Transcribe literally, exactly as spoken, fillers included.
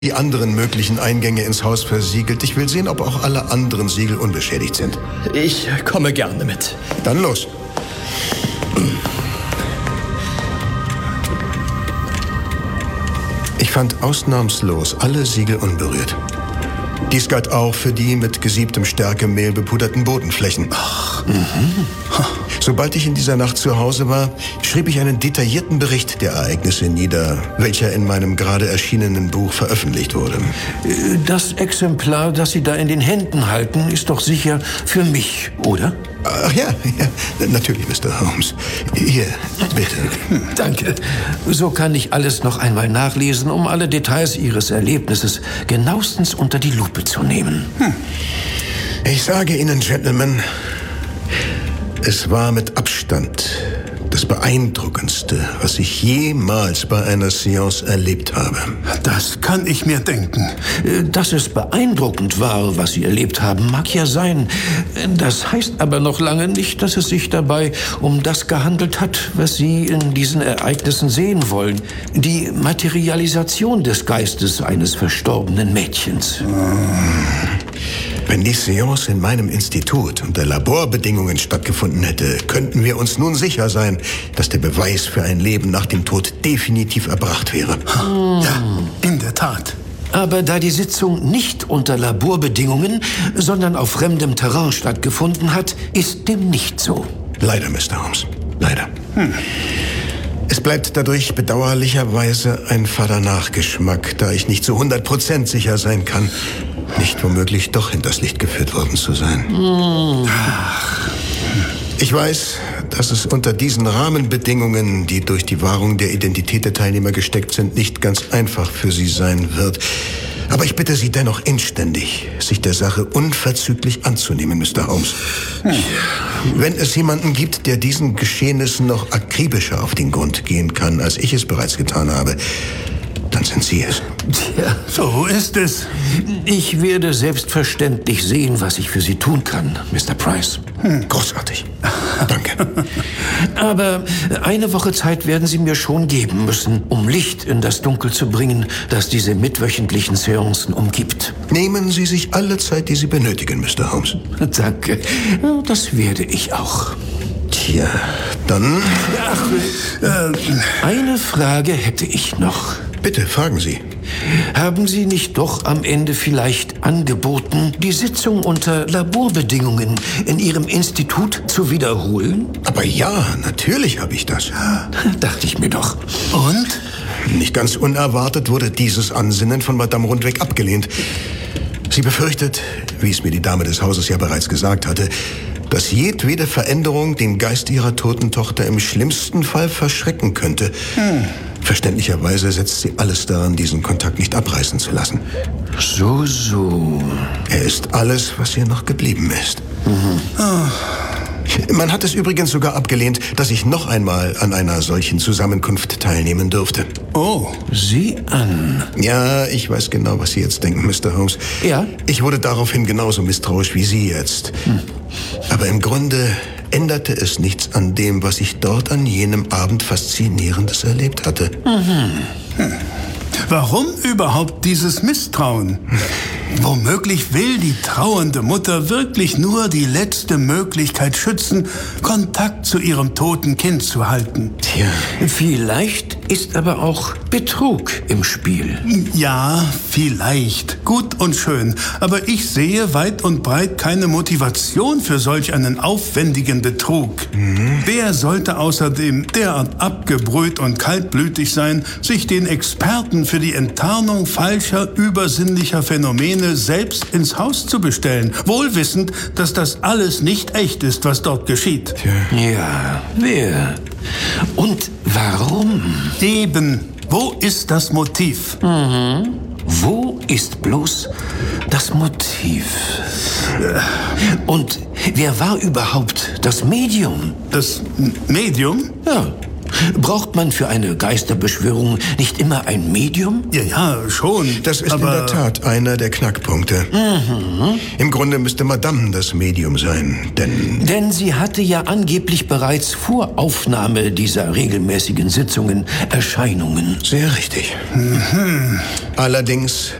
die anderen möglichen Eingänge ins Haus versiegelt. Ich will sehen, ob auch alle anderen Siegel unbeschädigt sind. Ich komme gerne mit. Dann los. Ich fand ausnahmslos alle Siegel unberührt. Dies galt auch für die mit gesiebtem Stärkemehl bepuderten Bodenflächen. Ach, mhm. Sobald ich in dieser Nacht zu Hause war, schrieb ich einen detaillierten Bericht der Ereignisse nieder, welcher in meinem gerade erschienenen Buch veröffentlicht wurde. Das Exemplar, das Sie da in den Händen halten, ist doch sicher für mich, oder? Ach ja, ja, natürlich, Mister Holmes. Hier, bitte. Hm, danke. So kann ich alles noch einmal nachlesen, um alle Details Ihres Erlebnisses genauestens unter die Lupe zu nehmen. Hm. Ich sage Ihnen, Gentlemen, es war mit Abstand das Beeindruckendste, was ich jemals bei einer Seance erlebt habe. Das kann ich mir denken. Dass es beeindruckend war, was Sie erlebt haben, mag ja sein. Das heißt aber noch lange nicht, dass es sich dabei um das gehandelt hat, was Sie in diesen Ereignissen sehen wollen. Die Materialisation des Geistes eines verstorbenen Mädchens. Wenn die Seance in meinem Institut unter Laborbedingungen stattgefunden hätte, könnten wir uns nun sicher sein, dass der Beweis für ein Leben nach dem Tod definitiv erbracht wäre. Ja, in der Tat. Aber da die Sitzung nicht unter Laborbedingungen, sondern auf fremdem Terrain stattgefunden hat, ist dem nicht so. Leider, Mister Holmes. Leider. Hm. Es bleibt dadurch bedauerlicherweise ein fader Nachgeschmack, da ich nicht zu hundert Prozent sicher sein kann, nicht womöglich doch hinters Licht geführt worden zu sein. Mm. Ich weiß, dass es unter diesen Rahmenbedingungen, die durch die Wahrung der Identität der Teilnehmer gesteckt sind, nicht ganz einfach für Sie sein wird. Aber ich bitte Sie dennoch inständig, sich der Sache unverzüglich anzunehmen, Mister Holmes. Hm. Wenn es jemanden gibt, der diesen Geschehnissen noch akribischer auf den Grund gehen kann, als ich es bereits getan habe, dann sind Sie es. Tja, so ist es. Ich werde selbstverständlich sehen, was ich für Sie tun kann, Mister Price. Hm. Großartig. Danke. Aber eine Woche Zeit werden Sie mir schon geben müssen, um Licht in das Dunkel zu bringen, das diese mitwöchentlichen Seancen umgibt. Nehmen Sie sich alle Zeit, die Sie benötigen, Mister Holmes. Danke. Das werde ich auch. Tja, dann... Ach, äh, eine Frage hätte ich noch. Bitte, fragen Sie. Haben Sie nicht doch am Ende vielleicht angeboten, die Sitzung unter Laborbedingungen in Ihrem Institut zu wiederholen? Aber ja, natürlich habe ich das. Dachte ich mir doch. Und? Nicht ganz unerwartet wurde dieses Ansinnen von Madame Rundweg abgelehnt. Sie befürchtet, wie es mir die Dame des Hauses ja bereits gesagt hatte, dass jedwede Veränderung den Geist ihrer toten Tochter im schlimmsten Fall verschrecken könnte. Hm. Verständlicherweise setzt sie alles daran, diesen Kontakt nicht abreißen zu lassen. So, so. Er ist alles, was ihr noch geblieben ist. Mhm. Oh. Man hat es übrigens sogar abgelehnt, dass ich noch einmal an einer solchen Zusammenkunft teilnehmen dürfte. Oh. Sieh an. Ja, ich weiß genau, was Sie jetzt denken, Mister Holmes. Ja? Ich wurde daraufhin genauso misstrauisch wie Sie jetzt. Hm. Aber im Grunde änderte es nichts an dem, was ich dort an jenem Abend Faszinierendes erlebt hatte. Mhm. Hm. Warum überhaupt dieses Misstrauen? Womöglich will die trauernde Mutter wirklich nur die letzte Möglichkeit schützen, Kontakt zu ihrem toten Kind zu halten. Tja, vielleicht ist aber auch Betrug im Spiel. Ja, vielleicht. Gut und schön. Aber ich sehe weit und breit keine Motivation für solch einen aufwendigen Betrug. Mhm. Wer sollte außerdem derart abgebrüht und kaltblütig sein, sich den Experten für die Enttarnung falscher, übersinnlicher Phänomene selbst ins Haus zu bestellen, wohl wissend, dass das alles nicht echt ist, was dort geschieht. Tja. Ja, wer? Und warum? Eben. Wo ist das Motiv? Mhm. Wo ist bloß das Motiv? Und wer war überhaupt das Medium? Das Medium? Ja. Braucht man für eine Geisterbeschwörung nicht immer ein Medium? Ja, ja, schon. Das ist aber in der Tat einer der Knackpunkte. Mhm. Im Grunde müsste Madame das Medium sein, denn... Denn sie hatte ja angeblich bereits vor Aufnahme dieser regelmäßigen Sitzungen Erscheinungen. Sehr richtig. Mhm. Allerdings